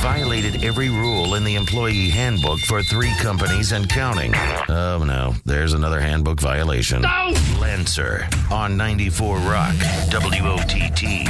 violated every rule in the employee handbook for 3 companies and counting. Oh, no. There's another handbook violation. No! Lancer on 94 Rock, WOTT.